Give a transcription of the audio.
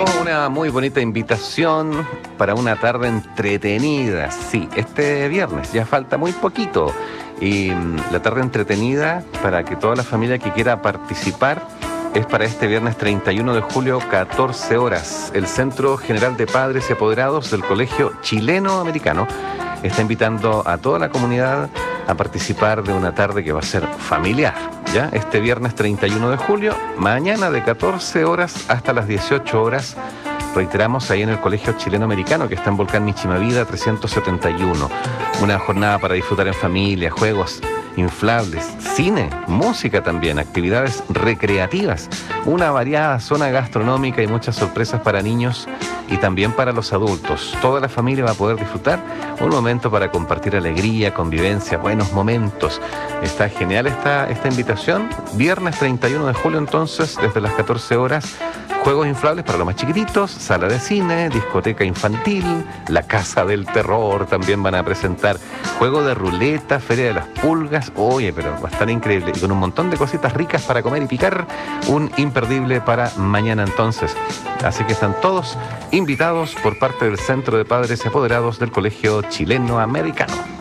Una muy bonita invitación para una tarde entretenida. Sí, este viernes ya falta muy poquito. Y la tarde entretenida para que toda la familia que quiera participar es para este viernes 31 de julio, 14 horas. El Centro General de Padres y Apoderados del Colegio Chileno Americano está invitando a toda la comunidad a participar de una tarde que va a ser familiar, ¿ya? Este viernes 31 de julio, mañana de 14 horas hasta las 18 horas, reiteramos, ahí en el Colegio Chileno Americano, que está en Volcán Michimavida 371. Una jornada para disfrutar en familia, juegos inflables, cine, música también, actividades recreativas, una variada zona gastronómica y muchas sorpresas para niños y también para los adultos. Toda la familia va a poder disfrutar un momento para compartir alegría, convivencia, buenos momentos. Está genial esta invitación. Viernes 31 de julio entonces, desde las 14 horas, juegos inflables para los más chiquititos, sala de cine, discoteca infantil, la Casa del Terror, también van a presentar juego de ruleta, feria de las pulgas, oye, pero va a estar increíble, y con un montón de cositas ricas para comer y picar, un imperdible para mañana entonces. Así que están todos invitados por parte del Centro de Padres y Apoderados del Colegio Chileno Americano.